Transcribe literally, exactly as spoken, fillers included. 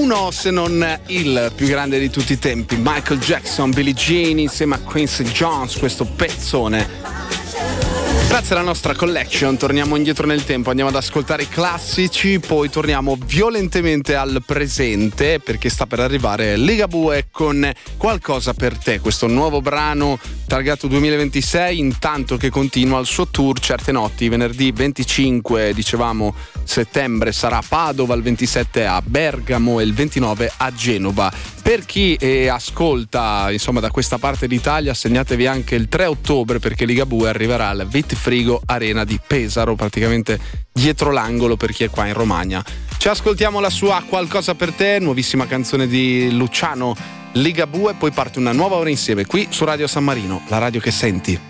uno se non il più grande di tutti i tempi, Michael Jackson, Billie Jean insieme a Quincy Jones, questo pezzone. Grazie alla nostra collection torniamo indietro nel tempo, andiamo ad ascoltare i classici, poi torniamo violentemente al presente perché sta per arrivare Ligabue con Qualcosa per te, questo nuovo brano targato duemilaventisei, intanto che continua il suo tour Certe notti. Venerdì venticinque, dicevamo, settembre sarà a Padova, il ventisette a Bergamo e il ventinove a Genova. Per chi eh, ascolta insomma da questa parte d'Italia, segnatevi anche il tre ottobre perché Ligabue arriverà al Vitfrigo Arena di Pesaro, praticamente dietro l'angolo per chi è qua in Romagna. Ci ascoltiamo la sua Qualcosa per te, nuovissima canzone di Luciano Ligabue, poi parte una nuova ora insieme qui su Radio San Marino, la radio che senti.